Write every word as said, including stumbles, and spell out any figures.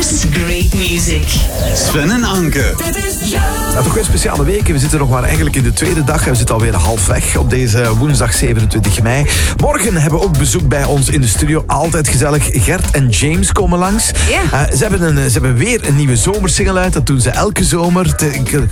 Just great music. Sven en Anke. Dit is Jam. Ja, toch een speciale week. We zitten nog maar eigenlijk in de tweede dag. We zitten alweer halfweg op deze woensdag zevenentwintig mei. Morgen hebben we ook bezoek bij ons in de studio. Altijd gezellig. Gert en James komen langs. Ja. Uh, ze, hebben een, ze hebben weer een nieuwe zomersingle uit. Dat doen ze elke zomer. Te,